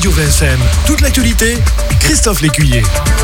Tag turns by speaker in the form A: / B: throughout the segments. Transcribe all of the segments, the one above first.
A: Radio VSM. Toute l'actualité, Christophe Lécuyer.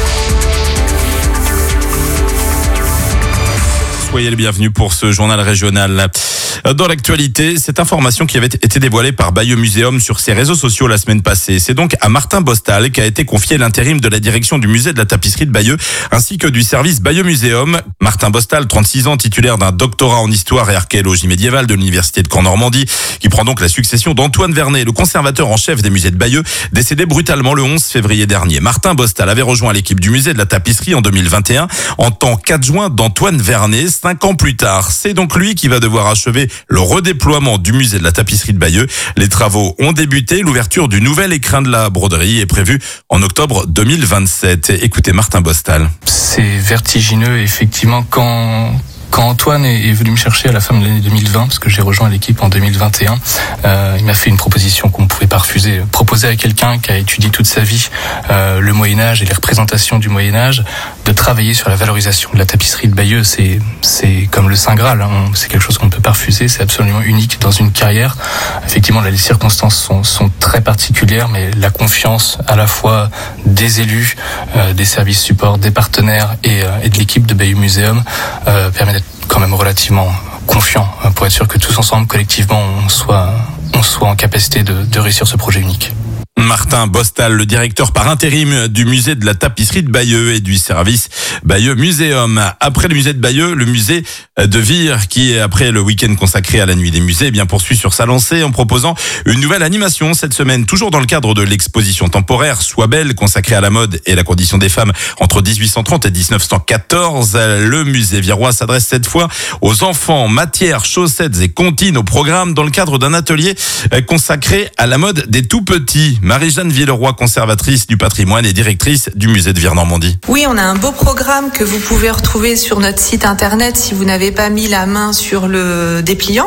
B: Soyez les bienvenus pour ce journal régional. Dans l'actualité, cette information qui avait été dévoilée par Bayeux Muséum sur ses réseaux sociaux la semaine passée. C'est donc à Martin Bostal qu'a été confié l'intérim de la direction du musée de la tapisserie de Bayeux ainsi que du service Bayeux Muséum. Martin Bostal, 36 ans, titulaire d'un doctorat en histoire et archéologie médiévale de l'université de Caen-Normandie, qui prend donc la succession d'Antoine Vernet, le conservateur en chef des musées de Bayeux, décédé brutalement le 11 février dernier. Martin Bostal avait rejoint l'équipe du musée de la tapisserie en 2021 en tant qu'adjoint d'Antoine Vernet. 5 ans plus tard, c'est donc lui qui va devoir achever le redéploiement du musée de la tapisserie de Bayeux. Les travaux ont débuté. L'ouverture du nouvel écrin de la broderie est prévue en octobre 2027. Écoutez Martin Bostal.
C: C'est vertigineux, effectivement, quand Antoine est venu me chercher à la fin de l'année 2020, parce que j'ai rejoint l'équipe en 2021, il m'a fait une proposition qu'on ne pouvait pas refuser. Proposer à quelqu'un qui a étudié toute sa vie le Moyen-Âge et les représentations du Moyen-Âge, de travailler sur la valorisation de la tapisserie de Bayeux, c'est comme le Saint Graal, hein. C'est quelque chose qu'on ne peut pas refuser, c'est absolument unique dans une carrière. Effectivement, les circonstances sont très particulières, mais la confiance à la fois des élus, des services supports, des partenaires et de l'équipe de Bayeux Muséum permet d'être quand même relativement confiant pour être sûr que tous ensemble, collectivement, on soit en capacité de réussir ce projet unique.
B: Martin Bostal, le directeur par intérim du musée de la tapisserie de Bayeux et du service Bayeux Muséum. Après le musée de Bayeux, le musée de Vire, qui après le week-end consacré à la nuit des musées, bien poursuit sur sa lancée en proposant une nouvelle animation cette semaine, toujours dans le cadre de l'exposition temporaire Sois belle, consacrée à la mode et la condition des femmes entre 1830 et 1914. Le musée virois s'adresse cette fois aux enfants, matières, chaussettes et comptines au programme dans le cadre d'un atelier consacré à la mode des tout petits. Marie-Jeanne Villeroy, conservatrice du patrimoine et directrice du musée de Vire-Normandie.
D: Oui, on a un beau programme que vous pouvez retrouver sur notre site internet si vous n'avez pas mis la main sur le dépliant.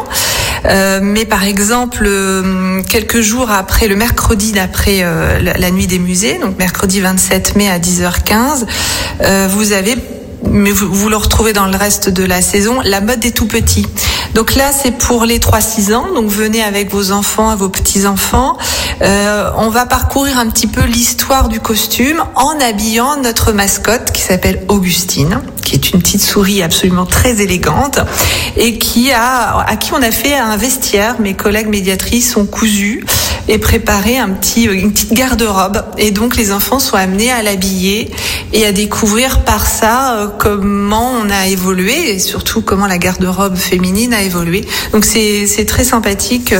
D: Mais par exemple, quelques jours après, le mercredi d'après la nuit des musées, donc mercredi 27 mai à 10h15, vous avez... mais vous le retrouvez dans le reste de la saison, la mode des tout petits. Donc là, c'est pour les 3-6 ans. Donc venez avec vos enfants, vos petits-enfants. On va parcourir un petit peu l'histoire du costume en habillant notre mascotte qui s'appelle Augustine, qui est une petite souris absolument très élégante et à qui on a fait un vestiaire. Mes collègues médiatrices ont cousu et préparé une petite garde-robe. Et donc les enfants sont amenés à l'habiller et à découvrir par ça comment on a évolué et surtout comment la garde-robe féminine a évolué. Donc c'est très sympathique.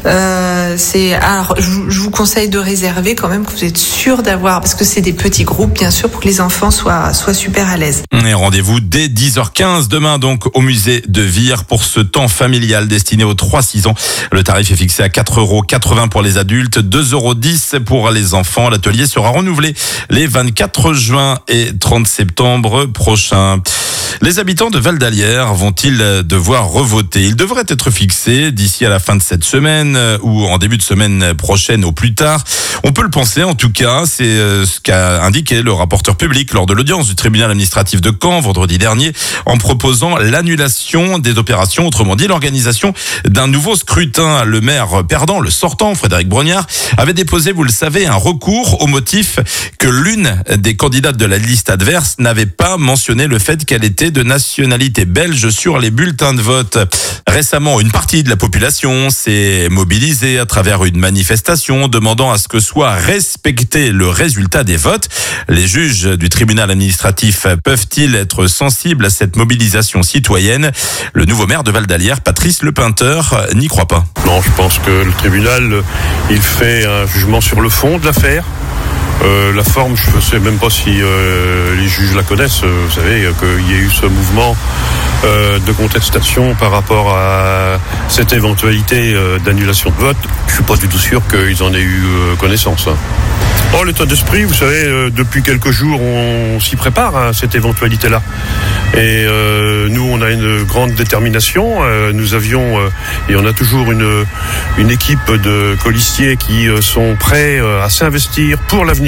D: Alors je vous conseille de réserver quand même, que vous êtes sûr d'avoir, parce que c'est des petits groupes bien sûr, pour que les enfants soient super à l'aise.
B: Et rendez-vous dès 10h15 demain donc au musée de Vire pour ce temps familial destiné aux 3-6 ans. Le tarif est fixé à 4,80 € pour les adultes, 2,10 € pour les enfants. L'atelier sera renouvelé les 24 juin et 30 septembre prochains. Les habitants de Val-d'Alière vont-ils devoir revoter? Ils devraient être fixés d'ici à la fin de cette semaine ou en début de semaine prochaine au plus tard. On peut le penser en tout cas, c'est ce qu'a indiqué le rapporteur public lors de l'audience du tribunal administratif de Caen vendredi dernier en proposant l'annulation des opérations, autrement dit l'organisation d'un nouveau scrutin. Le maire perdant, le sortant, Frédéric Brognard, avait déposé, vous le savez, un recours au motif que l'une des candidates de la liste adverse n'avait pas mentionné le fait qu'elle était de nationalité belge sur les bulletins de vote. Récemment, une partie de la population s'est mobilisée à travers une manifestation demandant à ce que soit respecté le résultat des votes. Les juges du tribunal administratif peuvent-ils être sensibles à cette mobilisation citoyenne? Le nouveau maire de Val-d'Alière, Patrice Lepeinteur, n'y croit pas.
E: Non, je pense que le tribunal, il fait un jugement sur le fond de l'affaire. La forme, je ne sais même pas si les juges la connaissent. Vous savez qu'il y a eu ce mouvement de contestation par rapport à cette éventualité d'annulation de vote. Je ne suis pas du tout sûr qu'ils en aient eu connaissance. Oh, l'état d'esprit, vous savez, depuis quelques jours, on s'y prépare à cette éventualité-là. Et nous, on a une grande détermination. Nous avions, et on a toujours une équipe de colistiers qui sont prêts à s'investir pour l'avenir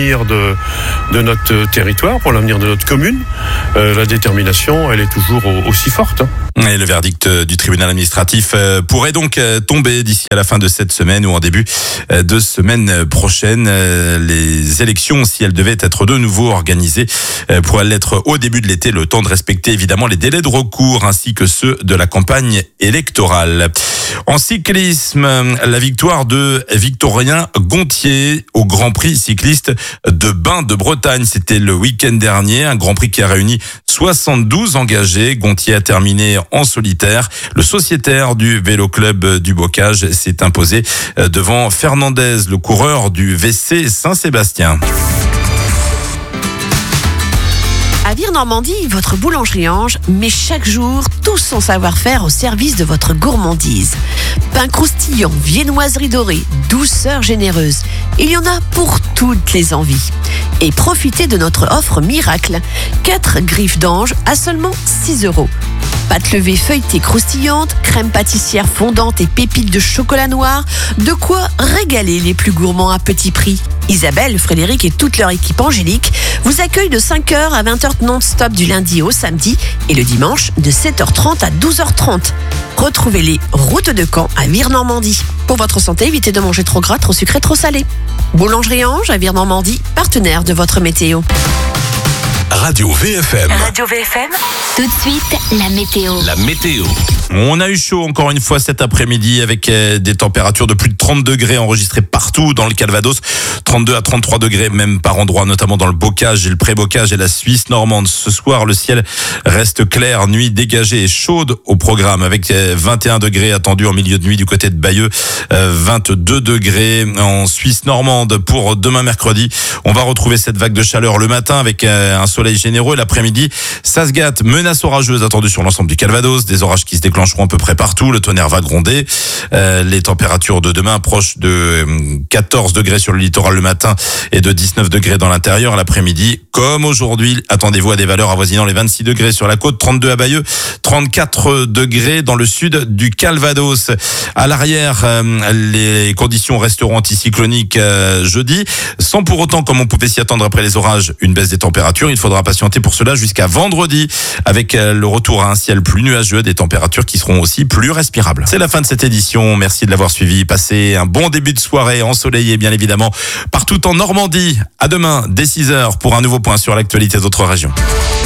E: l'avenir de notre territoire, pour l'avenir de notre commune, la détermination, elle est toujours aussi forte.
B: Et le verdict du tribunal administratif pourrait donc tomber d'ici à la fin de cette semaine ou en début de semaine prochaine. Les élections, si elles devaient être de nouveau organisées, pourraient l'être au début de l'été, le temps de respecter évidemment les délais de recours ainsi que ceux de la campagne électorale. En cyclisme, la victoire de Victorien Gontier au Grand Prix cycliste de Bain de Bretagne. C'était le week-end dernier, un Grand Prix qui a réuni 72 engagés. Gontier a terminé en solitaire. Le sociétaire du Vélo Club du Bocage s'est imposé devant Fernandez, le coureur du VC Saint-Sébastien.
F: À Vire-Normandie, votre boulangerie Ange met chaque jour tout son savoir-faire au service de votre gourmandise. Pain croustillant, viennoiserie dorée, douceur généreuse. Il y en a pour toutes les envies. Et profitez de notre offre miracle. 4 griffes d'ange à seulement 6 €. Pâte levée feuilletée croustillante, crème pâtissière fondante et pépites de chocolat noir. De quoi régaler les plus gourmands à petit prix. Isabelle, Frédéric et toute leur équipe angélique vous accueillent de 5h à 20h non-stop du lundi au samedi et le dimanche de 7h30 à 12h30. Retrouvez-les route de Caen à Vire-Normandie. Pour votre santé, évitez de manger trop gras, trop sucré, trop salé. Boulangerie Ange à Vire-Normandie, partenaire de votre météo.
A: Radio VFM.
G: Radio VFM, tout de suite, la météo.
A: La météo.
B: On a eu chaud encore une fois cet après-midi avec des températures de plus de 30 degrés enregistrées partout dans le Calvados. 32 à 33 degrés même par endroit, notamment dans le Bocage et le Pré-Bocage et la Suisse normande. Ce soir, le ciel reste clair, nuit dégagée et chaude au programme avec 21 degrés attendus en milieu de nuit du côté de Bayeux, 22 degrés en Suisse normande pour demain mercredi. On va retrouver cette vague de chaleur le matin avec un soleil généreux. L'après-midi, ça se gâte. Menace orageuse attendue sur l'ensemble du Calvados. Des orages qui se déclencheront à peu près partout. Le tonnerre va gronder. Les températures de demain approchent de 14 degrés sur le littoral le matin et de 19 degrés dans l'intérieur. L'après-midi, comme aujourd'hui, attendez-vous à des valeurs avoisinant les 26 degrés sur la côte, 32 à Bayeux, 34 degrés dans le sud du Calvados. À l'arrière, les conditions resteront anticycloniques jeudi, sans pour autant, comme on pouvait s'y attendre après les orages, une baisse des températures. Il faudra patienter pour cela jusqu'à vendredi, avec le retour à un ciel plus nuageux, des températures qui seront aussi plus respirables. C'est la fin de cette édition. Merci de l'avoir suivi. Passez un bon début de soirée ensoleillé, bien évidemment, partout en Normandie. À demain, dès 6h, pour un nouveau point sur l'actualité d'autres régions.